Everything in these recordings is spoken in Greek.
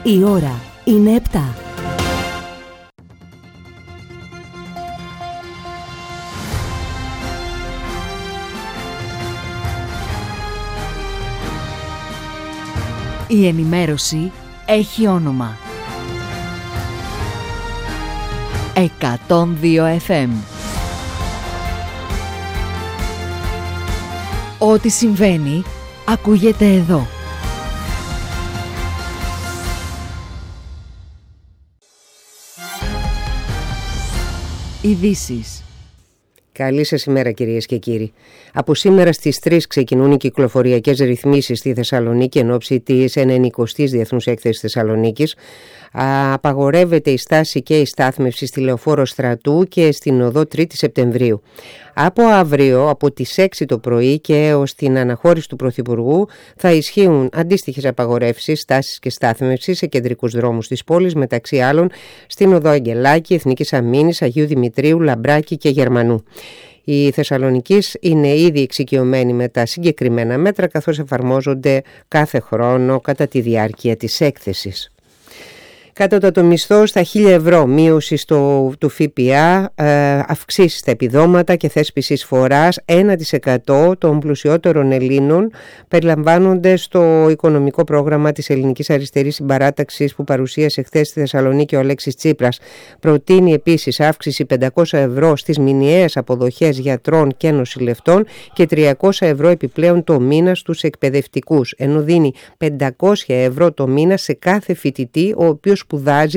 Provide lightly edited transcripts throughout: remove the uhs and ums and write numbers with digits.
Η ώρα είναι 7. Η ενημέρωση έχει όνομα. 102 FM. Ό,τι συμβαίνει, ακούγεται εδώ. Ειδήσεις. Καλή σας ημέρα, κυρίες και κύριοι. Από σήμερα στις 3 ξεκινούν οι κυκλοφοριακές ρυθμίσεις στη Θεσσαλονίκη εν ώψη της 90ης Διεθνούς Έκθεσης Θεσσαλονίκης. Απαγορεύεται η στάση και η στάθμευση στη Λεωφόρο Στρατού και στην οδό 3η Σεπτεμβρίου. Από αύριο, από τις 6 το πρωί και έως την αναχώρηση του Πρωθυπουργού, θα ισχύουν αντίστοιχες απαγορεύσεις στάσης και στάθμευσης σε κεντρικούς δρόμους της πόλης, μεταξύ άλλων στην οδό Αγγελάκη, Εθνικής Αμήνης, Αγίου Δημητρίου, Λαμπράκη και Γερμανού. Η Θεσσαλονικής είναι ήδη εξοικειωμένη με τα συγκεκριμένα μέτρα, καθώς εφαρμόζονται κάθε χρόνο κατά τη διάρκεια της έκθεσης. Κατώτατο μισθό στα 1.000 ευρώ, μείωση του ΦΠΑ, αυξήσεις στα επιδόματα και θέσπιση εισφοράς 1% των πλουσιότερων Ελλήνων περιλαμβάνονται στο οικονομικό πρόγραμμα της Ελληνικής Αριστερής Συμπαράταξης που παρουσίασε χθες στη Θεσσαλονίκη ο Αλέξης Τσίπρας. Προτείνει επίσης αύξηση 500 ευρώ στις μηνιαίες αποδοχές γιατρών και νοσηλευτών και 300 ευρώ επιπλέον το μήνα στους εκπαιδευτικούς, ενώ δίνει 500 ευρώ το μήνα σε κάθε φοιτητή ο οποίος σπουδάζει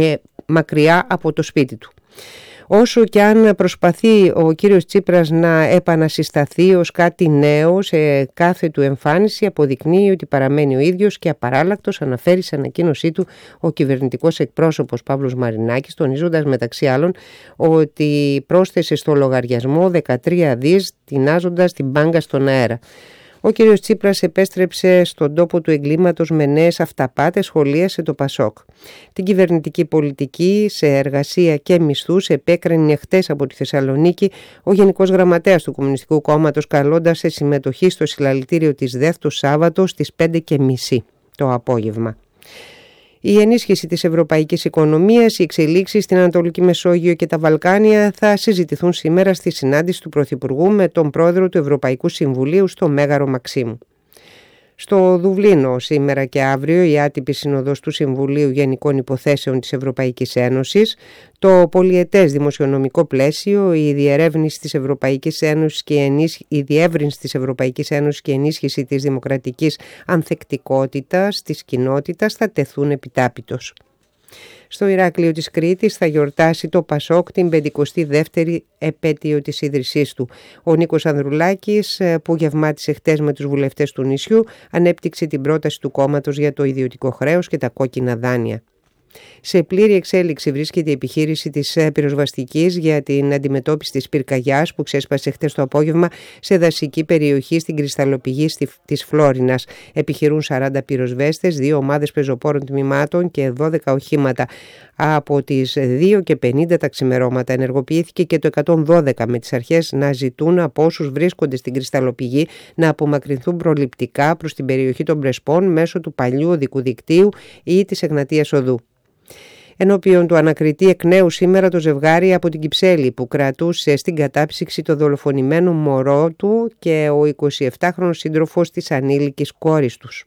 μακριά από το σπίτι του. Όσο και αν προσπαθεί ο κύριος Τσίπρας να επανασυσταθεί ως κάτι νέο σε κάθε του εμφάνιση, αποδεικνύει ότι παραμένει ο ίδιος και απαράλλακτος, αναφέρει σε ανακοίνωσή του ο κυβερνητικός εκπρόσωπος Παύλος Μαρινάκης, τονίζοντας μεταξύ άλλων ότι πρόσθεσε στο λογαριασμό 13 δις, τεινάζοντας την μπάγκα στον αέρα. Ο κύριος Τσίπρας επέστρεψε στον τόπο του εγκλήματος με νέες αυταπάτες, σχολίασε το Πασόκ. Την κυβερνητική πολιτική σε εργασία και μισθούς επέκρινε χτες από τη Θεσσαλονίκη ο Γενικός Γραμματέας του Κομμουνιστικού Κόμματος, καλώντας σε συμμετοχή στο συλλαλητήριο της ΔΕΘ το Σάββατο στις 5:30 το απόγευμα. Η ενίσχυση της ευρωπαϊκής οικονομίας, οι εξελίξεις στην Ανατολική Μεσόγειο και τα Βαλκάνια θα συζητηθούν σήμερα στη συνάντηση του Πρωθυπουργού με τον πρόεδρο του Ευρωπαϊκού Συμβουλίου στο Μέγαρο Μαξίμου. Στο Δουβλίνο σήμερα και αύριο η άτυπη συνοδός του Συμβουλίου Γενικών Υποθέσεων της Ευρωπαϊκής Ένωσης, το πολυετές δημοσιονομικό πλαίσιο, η διεύρυνση της Ευρωπαϊκής Ένωσης και ενίσχυση της δημοκρατικής ανθεκτικότητας της κοινότητας θα τεθούν επιτάπητος. Στο Ηράκλειο της Κρήτης θα γιορτάσει το Πασόκ την 52η επέτειο της ίδρυσής του. Ο Νίκος Ανδρουλάκης, που γευμάτισε χτες με τους βουλευτές του νησιού, ανέπτυξε την πρόταση του κόμματος για το ιδιωτικό χρέος και τα κόκκινα δάνεια. Σε πλήρη εξέλιξη βρίσκεται η επιχείρηση της πυροσβεστικής για την αντιμετώπιση της πυρκαγιάς που ξέσπασε χτες το απόγευμα σε δασική περιοχή στην κρυσταλλοπηγή της Φλόρινας. Επιχειρούν 40 πυροσβέστες, 2 ομάδες πεζοπόρων τμήματων και 12 οχήματα. Από τις 2:50 τα ξημερώματα ενεργοποιήθηκε και το 112 με τις αρχές να ζητούν από όσους βρίσκονται στην κρυσταλλοπηγή να απομακρυνθούν προληπτικά προς την περιοχή των Πρεσπών μέσω του παλιού οδικού δικτύου ή της Εγνατίας Οδού. Ενώπιον του ανακριτή εκ νέου σήμερα το ζευγάρι από την Κυψέλη που κρατούσε στην κατάψυξη το δολοφονημένο μωρό του και ο 27χρονος σύντροφος της ανήλικης κόρης τους.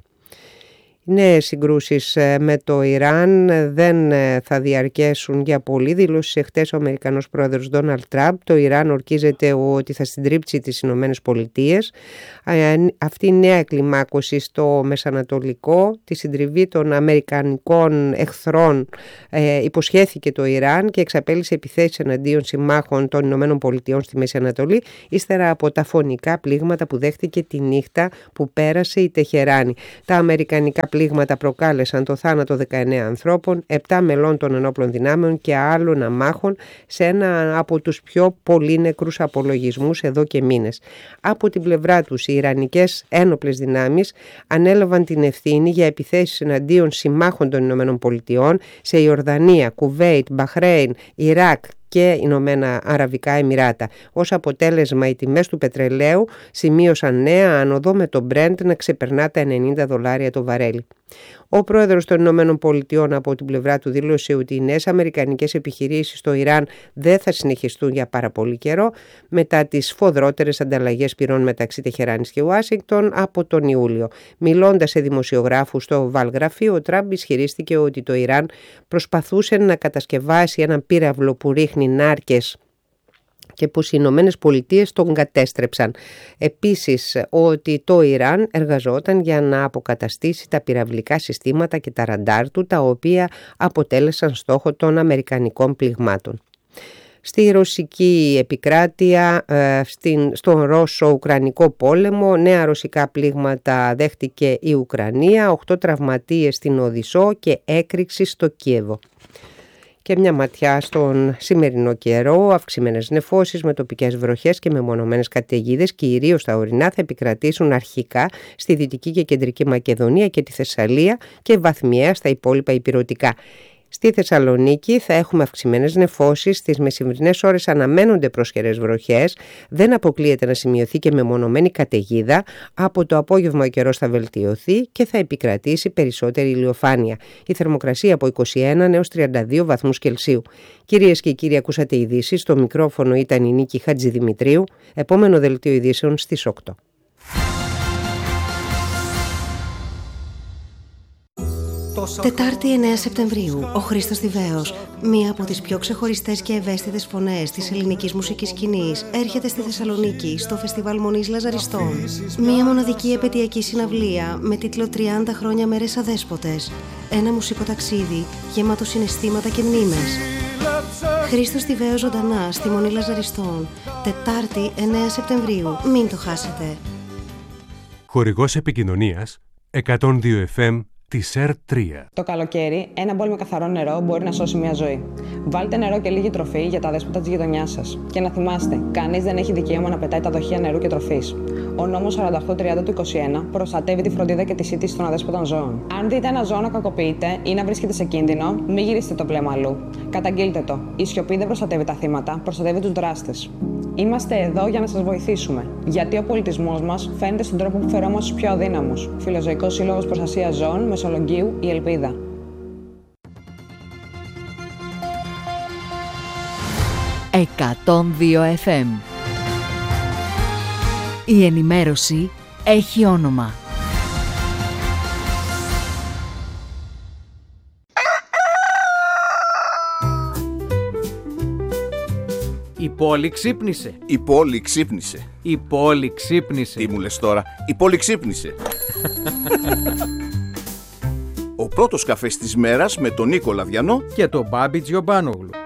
Νέες συγκρούσεις με το Ιράν δεν θα διαρκέσουν για πολύ, δήλωσε χτες ο Αμερικανός πρόεδρος Ντόναλντ Τραμπ. Το Ιράν ορκίζεται ότι θα συντρίψει τις Ηνωμένες Πολιτείες. Αυτή η νέα κλιμάκωση στο Μεσανατολικό, τη συντριβή των αμερικανικών εχθρών, υποσχέθηκε το Ιράν και εξαπέλυσε επιθέσεις εναντίον συμμάχων των Ηνωμένων Πολιτειών στη Μέση Ανατολή, ύστερα από τα φωνικά πλήγματα που δέχτηκε τη νύχτα που πέρασε η Τεχεράνη. Τα αμερικανικά πλήγματα προκάλεσαν το θάνατο 19 ανθρώπων, 7 μελών των ενόπλων δυνάμεων και άλλων αμάχων σε ένα από τους πιο πολύ νεκρούς απολογισμούς εδώ και μήνες. Από την πλευρά τους, οι Ιρανικές ένοπλες δυνάμεις ανέλαβαν την ευθύνη για επιθέσεις εναντίον συμμάχων των Ηνωμένων Πολιτειών σε Ιορδανία, Κουβέιτ, Μπαχρέιν, Ιράκ και Ηνωμένα Αραβικά Εμιράτα. Ως αποτέλεσμα, οι τιμές του πετρελαίου σημείωσαν νέα άνοδο με το Brent να ξεπερνά τα $90 το βαρέλι. Ο πρόεδρος των Ηνωμένων Πολιτειών από την πλευρά του δήλωσε ότι οι νέες αμερικανικές επιχειρήσεις στο Ιράν δεν θα συνεχιστούν για πάρα πολύ καιρό μετά τις σφοδρότερες ανταλλαγές πυρών μεταξύ Τεχεράνης και Ουάσιγκτον από τον Ιούλιο. Μιλώντας σε δημοσιογράφους στο Βαλ-γραφείο, ο Τραμπ ισχυρίστηκε ότι το Ιράν προσπαθούσε να κατασκευάσει έναν πύραυλο που ρίχνει νάρκες και πως οι Ηνωμένες Πολιτείες τον κατέστρεψαν. Επίσης ότι το Ιράν εργαζόταν για να αποκαταστήσει τα πυραυλικά συστήματα και τα ραντάρ του, τα οποία αποτέλεσαν στόχο των αμερικανικών πληγμάτων. Στη ρωσική επικράτεια, στον Ρώσο-Ουκρανικό πόλεμο, νέα ρωσικά πλήγματα δέχτηκε η Ουκρανία, 8 τραυματίες στην Οδυσσό και έκρηξη στο Κίεβο. Και μια ματιά στον σημερινό καιρό, αυξημένες νεφώσεις με τοπικές βροχές και μεμονωμένες καταιγίδες, κυρίως στα ορεινά, θα επικρατήσουν αρχικά στη Δυτική και Κεντρική Μακεδονία και τη Θεσσαλία και βαθμιαία στα υπόλοιπα ηπειρωτικά. Στη Θεσσαλονίκη θα έχουμε αυξημένες νεφώσεις, στις μεσημβρινές ώρες αναμένονται προσχερές βροχές, δεν αποκλείεται να σημειωθεί και μεμονωμένη καταιγίδα, από το απόγευμα ο καιρός θα βελτιωθεί και θα επικρατήσει περισσότερη ηλιοφάνεια. Η θερμοκρασία από 21 έως 32 βαθμούς Κελσίου. Κυρίες και κύριοι, ακούσατε ειδήσεις, στο μικρόφωνο ήταν η Νίκη Χατζηδημητρίου, επόμενο δελτίο ειδήσεων στις 8. Τετάρτη 9 Σεπτεμβρίου, ο Χρήστος Τιβαίος, μία από τις πιο ξεχωριστές και ευαίσθητες φωνές της ελληνικής μουσικής σκηνής, έρχεται στη Θεσσαλονίκη στο Φεστιβάλ Μονής Λαζαριστών. Μία μοναδική επαιτειακή συναυλία με τίτλο 30 χρόνια μέρες αδέσποτες. Ένα μουσικό ταξίδι γεμάτο συναισθήματα και μνήμες. Χρήστος Τιβαίος ζωντανά στη Μονή Λαζαριστών, Τετάρτη 9 Σεπτεμβρίου. Μην το χάσετε. Χορηγός επικοινωνίας 102 FM. Το καλοκαίρι, ένα μπολ με καθαρό νερό μπορεί να σώσει μια ζωή. Βάλτε νερό και λίγη τροφή για τα αδέσποτα της γειτονιάς σας. Και να θυμάστε, κανείς δεν έχει δικαίωμα να πετάει τα δοχεία νερού και τροφής. Ο νόμος 4830 του 21 προστατεύει τη φροντίδα και τη σύντηση των αδέσποτων ζώων. Αν δείτε ένα ζώο να κακοποιείται ή να βρίσκεται σε κίνδυνο, μην γυρίσετε το βλέμμα αλλού. Καταγγείλτε το. Η σιωπή δεν προστατεύει τα θύματα, προστατεύει τους δράστες. Είμαστε εδώ για να σας βοηθήσουμε. Γιατί ο πολιτισμός μας φαίνεται στον τρόπο που φερόμαστε στους πιο αδύναμους. Φιλοζωικός Σύλλογος Προστασίας Ζώων, Μεσολογγίου, η Ελπίδα. 102 FM. Η ενημέρωση έχει όνομα. Η πόλη ξύπνησε. Η πόλη ξύπνησε. Η πόλη ξύπνησε. Τι μου λες τώρα, η πόλη ξύπνησε. Ο πρώτος καφές της μέρας με τον Νίκο Λαδιανό και τον Μπάμπη Τζιομπάνογλου.